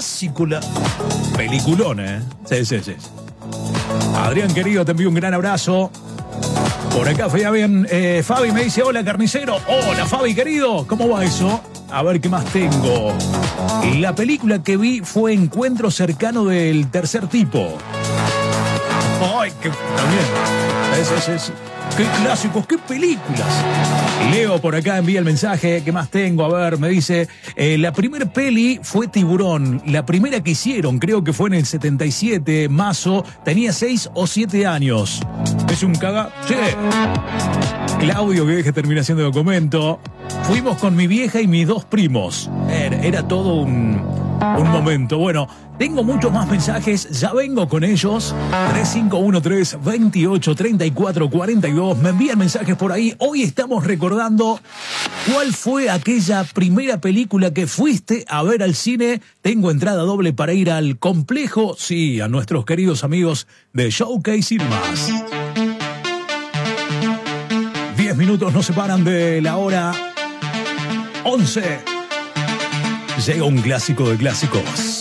clásico, peliculón, ¿eh? Sí, sí, sí. Adrián, querido, te envío un gran abrazo. Por acá, Fabi me dice, hola, carnicero. Hola, Fabi, querido. ¿Cómo va eso? A ver, ¿qué más tengo? La película que vi fue Encuentro cercano del tercer tipo. ¡Ay, qué también! ¡Qué clásicos, qué películas! Leo por acá envía el mensaje. ¿Qué más tengo? A ver, me dice, la primera peli fue Tiburón. La primera que hicieron, creo que fue en el 77. Mazo tenía 6 o 7 años. ¿Es un caga? Sí. Claudio, que deje terminación de documento. Fuimos con mi vieja y mis 2 primos. Era todo un momento. Bueno, tengo muchos más mensajes. Ya vengo con ellos. 3513-283442. Me envían mensajes por ahí. Hoy estamos recordando cuál fue aquella primera película que fuiste a ver al cine. Tengo entrada doble para ir al complejo. Sí, a nuestros queridos amigos de Showcase Cinemas. 10 minutos nos separan de la hora 11. Llega un clásico de clásicos.